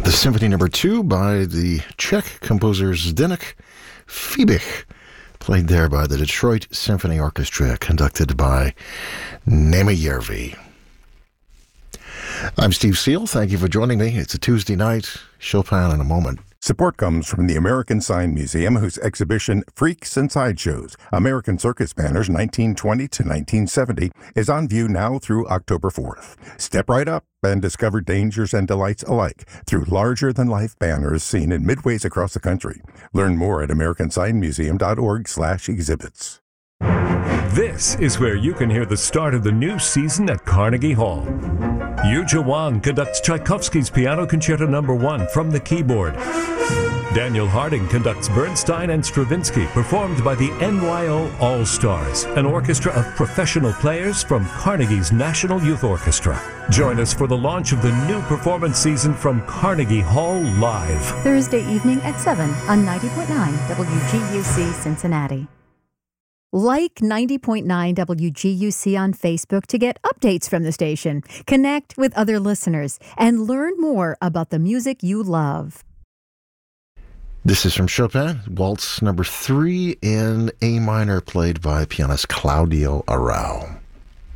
The Symphony No. 2 by the Czech composer Zdeněk Fibich, played there by the Detroit Symphony Orchestra, conducted by Nema Järvi. I'm Steve Seal. Thank you for joining me. It's a Tuesday night. Chopin in a moment. Support comes from the American Sign Museum, whose exhibition Freaks and Sideshows, American Circus Banners 1920 to 1970, is on view now through October 4th. Step right up and discover dangers and delights alike through larger-than-life banners seen in midways across the country. Learn more at americansignmuseum.org/exhibits. This is where you can hear the start of the new season at Carnegie Hall. Yuja Wang conducts Tchaikovsky's Piano Concerto No. 1 from the keyboard. Daniel Harding conducts Bernstein and Stravinsky, performed by the NYO All-Stars, an orchestra of professional players from Carnegie's National Youth Orchestra. Join us for the launch of the new performance season from Carnegie Hall Live. Thursday evening at 7 on 90.9 WGUC Cincinnati. Like 90.9 WGUC on Facebook to get updates from the station, connect with other listeners, and learn more about the music you love. This is from Chopin, Waltz No. 3 in A minor, played by pianist Claudio Arrau.